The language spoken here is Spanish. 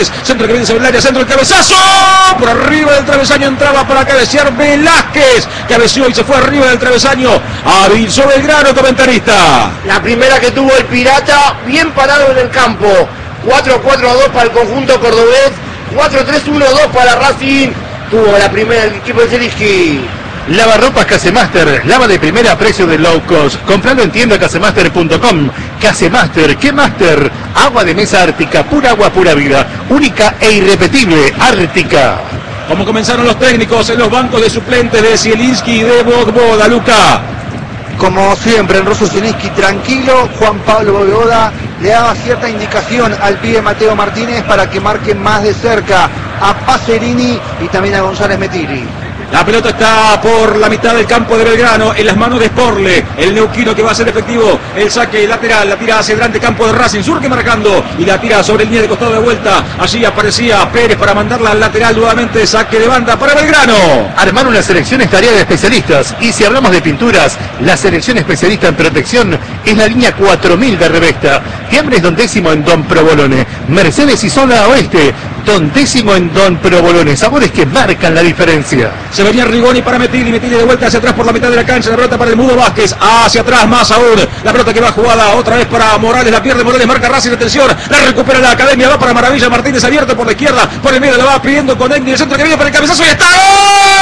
Centro que viene sobre el área, centro el cabezazo. Por arriba del travesaño entraba para cabecear Velázquez. Cabeció y se fue arriba del travesaño. Avisó Belgrano, comentarista. La primera que tuvo el Pirata, bien parado en el campo. 4-4-2 para el conjunto cordobés. 4-3-1-2 para Racing. Tuvo la primera el equipo de Zielinski. Lavarropas Casemaster, lava de primera a precio de low cost. Comprando en tienda casemaster.com. Casemaster, ¿qué master? Agua de mesa Ártica, pura agua, pura vida. Única e irrepetible, Ártica. Como comenzaron los técnicos en los bancos de suplentes de Zielinski y de Voivoda, Luca. Como siempre, en Rosso Zielinski tranquilo. Juan Pablo Voivoda le daba cierta indicación al pibe Mateo Martínez para que marque más de cerca a Pacerini y también a González Metiri. La pelota está por la mitad del campo de Belgrano, en las manos de Sporle, el neuquino que va a ser efectivo, el saque lateral, la tira hacia adelante, campo de Racing, surge marcando y la tira sobre línea de costado de vuelta. Allí aparecía Pérez para mandarla al lateral nuevamente, saque de banda para Belgrano. Armar una selección es tarea de especialistas, y si hablamos de pinturas, la selección especialista en protección es la línea 4000 de Revesta. Fiambres Don Décimo en Don Provolone, Mercedes y Zona Oeste, Don Décimo en Don Provolone, sabores que marcan la diferencia. Se venía Rigoni para Metili de vuelta hacia atrás por la mitad de la cancha, la pelota para el Mudo Vázquez, hacia atrás más aún, la pelota que va jugada otra vez para Morales, la pierde Morales, marca Racing, atención, la recupera la Academia, va para Maravilla, Martínez abierto por la izquierda, por el medio la va pidiendo con Egni, el centro que viene para el cabezazo y está ¡gol!